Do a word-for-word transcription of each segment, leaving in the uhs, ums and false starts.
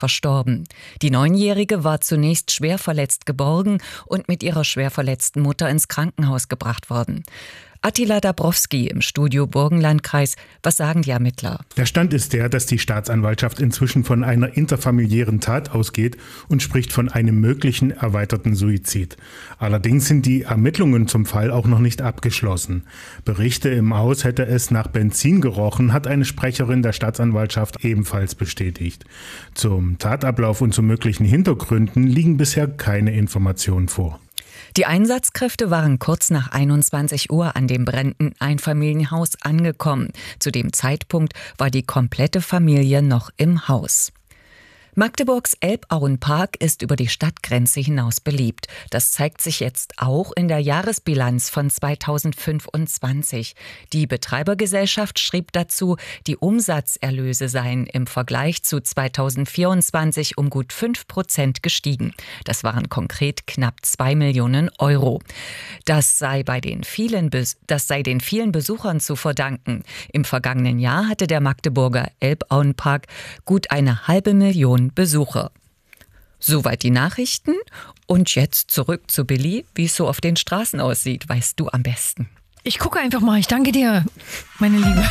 verstorben. Die Neunjährige war zunächst schwer verletzt geborgen und mit ihrer schwer verletzten Mutter ins Krankenhaus gebracht worden. Attila Dabrowski im Studio Burgenlandkreis. Was sagen die Ermittler? Der Stand ist der, dass die Staatsanwaltschaft inzwischen von einer interfamiliären Tat ausgeht und spricht von einem möglichen erweiterten Suizid. Allerdings sind die Ermittlungen zum Fall auch noch nicht abgeschlossen. Berichte im Haus hätte es nach Benzin gerochen, hat eine Sprecherin der Staatsanwaltschaft ebenfalls bestätigt. Zum Tatablauf und zu möglichen Hintergründen liegen bisher keine Informationen vor. Die Einsatzkräfte waren kurz nach einundzwanzig Uhr an dem brennenden Einfamilienhaus angekommen. Zu dem Zeitpunkt war die komplette Familie noch im Haus. Magdeburgs Elbauenpark ist über die Stadtgrenze hinaus beliebt. Das zeigt sich jetzt auch in der Jahresbilanz von zweitausendfünfundzwanzig. Die Betreibergesellschaft schrieb dazu, die Umsatzerlöse seien im Vergleich zu zweitausendvierundzwanzig um gut fünf Prozent gestiegen. Das waren konkret knapp zwei Millionen Euro. Das sei bei den vielen, das sei den vielen Besuchern zu verdanken. Im vergangenen Jahr hatte der Magdeburger Elbauenpark gut eine halbe Million Besucher. Soweit die Nachrichten. Und jetzt zurück zu Billy, wie es so auf den Straßen aussieht, weißt du am besten. Ich gucke einfach mal. Ich danke dir, meine Liebe.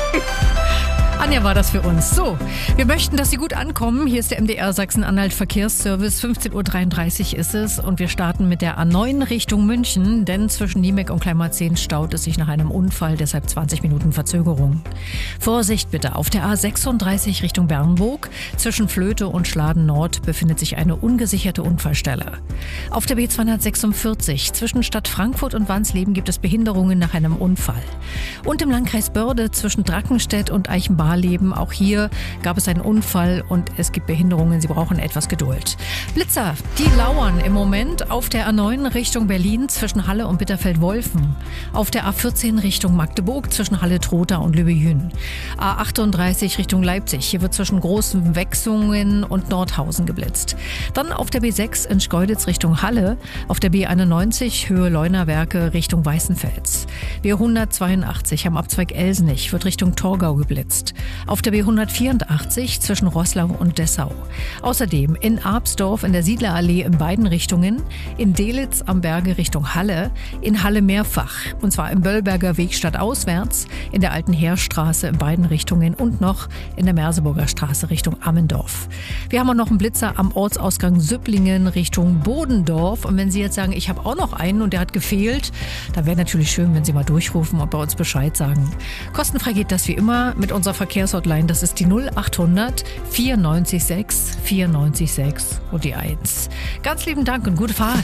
Anja war das für uns. So, wir möchten, dass Sie gut ankommen. Hier ist der M D R Sachsen-Anhalt Verkehrsservice. fünfzehn Uhr dreiunddreißig ist es und wir starten mit der A neun Richtung München, denn zwischen Niemek und Kleinmarzehn staut es sich nach einem Unfall, deshalb zwanzig Minuten Verzögerung. Vorsicht bitte, auf der A sechsunddreißig Richtung Bernburg, zwischen Flöte und Schladen Nord befindet sich eine ungesicherte Unfallstelle. Auf der B zweihundertsechsundvierzig zwischen Stadt Frankfurt und Wansleben gibt es Behinderungen nach einem Unfall. Und im Landkreis Börde zwischen Drackenstedt und Eichenbach leben. Auch hier gab es einen Unfall und es gibt Behinderungen. Sie brauchen etwas Geduld. Blitzer, die lauern im Moment auf der A neun Richtung Berlin zwischen Halle und Bitterfeld-Wolfen. Auf der A vierzehn Richtung Magdeburg zwischen Halle-Trotha und Lübbe-Jün. A achtunddreißig Richtung Leipzig. Hier wird zwischen Großen Wechsungen und Nordhausen geblitzt. Dann auf der B sechs in Schkeuditz Richtung Halle. Auf der B einundneunzig Höhe Leunawerke Richtung Weißenfels. B hundertzweiundachtzig am Abzweig Elsenich wird Richtung Torgau geblitzt. Auf der B hundertvierundachtzig zwischen Roßlau und Dessau. Außerdem in Arbsdorf in der Siedlerallee in beiden Richtungen, in Delitzsch am Berge Richtung Halle, in Halle mehrfach. Und zwar im Böllberger Weg stadtauswärts, in der Alten Heerstraße in beiden Richtungen und noch in der Merseburger Straße Richtung Ammendorf. Wir haben auch noch einen Blitzer am Ortsausgang Süpplingen Richtung Bodendorf. Und wenn Sie jetzt sagen, ich habe auch noch einen und der hat gefehlt, dann wäre natürlich schön, wenn Sie mal durchrufen und bei uns Bescheid sagen. Kostenfrei geht das wie immer mit unserer Verkehrshotline, das ist die null achthundert vierundneunzig sechs vierundneunzig sechs und die eins. Ganz lieben Dank und gute Fahrt.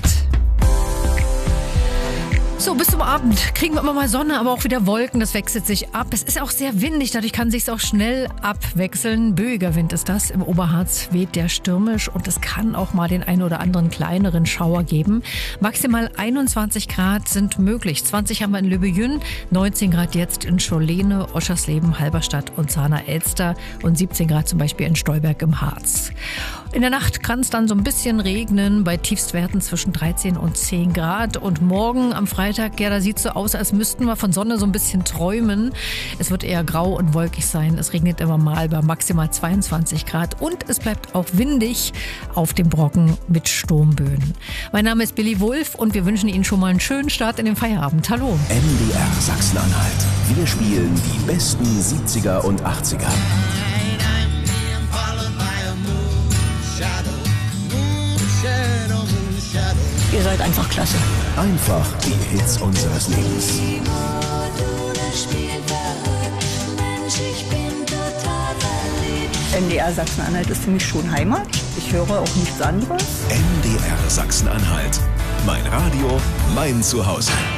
So, bis zum Abend kriegen wir immer mal Sonne, aber auch wieder Wolken. Das wechselt sich ab. Es ist auch sehr windig, dadurch kann sich auch schnell abwechseln. Böiger Wind ist das. Im Oberharz weht der stürmisch und es kann auch mal den einen oder anderen kleineren Schauer geben. Maximal einundzwanzig Grad sind möglich. zwanzig haben wir in Lübbe-Jün, neunzehn Grad jetzt in Scholene, Oschersleben, Halberstadt und Zahner-Elster und siebzehn Grad zum Beispiel in Stolberg im Harz. In der Nacht kann es dann so ein bisschen regnen, bei Tiefstwerten zwischen dreizehn und zehn Grad. Und morgen am Freitag, ja, da sieht es so aus, als müssten wir von Sonne so ein bisschen träumen. Es wird eher grau und wolkig sein. Es regnet immer mal bei maximal zweiundzwanzig Grad. Und es bleibt auch windig auf dem Brocken mit Sturmböen. Mein Name ist Billy Wulff und wir wünschen Ihnen schon mal einen schönen Start in den Feierabend. Hallo. M D R Sachsen-Anhalt. Wir spielen die besten siebziger und achtziger. Ihr seid einfach klasse. Einfach die Hits unseres Lebens. M D R Sachsen-Anhalt ist für mich schon Heimat. Ich höre auch nichts anderes. M D R Sachsen-Anhalt. Mein Radio, mein Zuhause.